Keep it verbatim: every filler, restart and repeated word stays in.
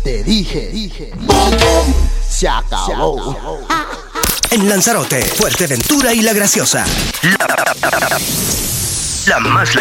Te dije, dije, se acabó. En Lanzarote, Fuerteventura y La Graciosa. La, la, la, la, la más